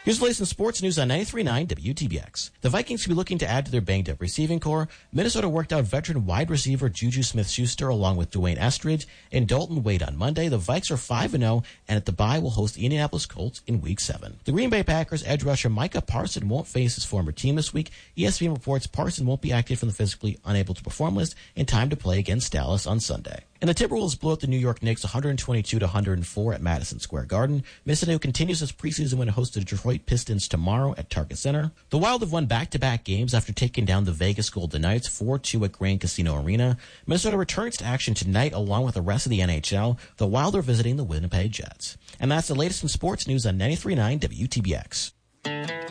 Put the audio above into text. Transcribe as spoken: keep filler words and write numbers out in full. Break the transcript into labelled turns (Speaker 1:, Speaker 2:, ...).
Speaker 1: Here's the latest in sports news on ninety-three point nine W T B X. The Vikings could be looking to add to their banged-up receiving core. Minnesota worked out veteran wide receiver Juju Smith-Schuster along with Dwayne Eskridge and Dalton Wade on Monday. The Vikes are five and oh, and at the bye will host the Indianapolis Colts in Week seven. The Green Bay Packers edge rusher Micah Parsons won't face his former team this week. E S P N reports Parsons won't be active from the physically unable to perform list in time to play against Dallas on Sunday. And the Timberwolves blew out the New York Knicks one twenty-two to one oh four at Madison Square Garden. Minnesota continues its preseason win to host the Detroit Pistons tomorrow at Target Center. The Wild have won back-to-back games after taking down the Vegas Golden Knights four two at Grand Casino Arena. Minnesota returns to action tonight along with the rest of the N H L. The Wild are visiting the Winnipeg Jets. And that's the latest in sports news on ninety-three point nine W T B X.